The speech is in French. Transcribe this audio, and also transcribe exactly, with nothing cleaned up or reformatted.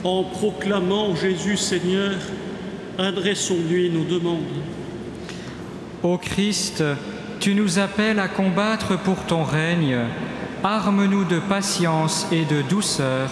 En proclamant Jésus Seigneur, adressons-lui nos demandes. Ô Christ, tu nous appelles à combattre pour ton règne. Arme-nous de patience et de douceur,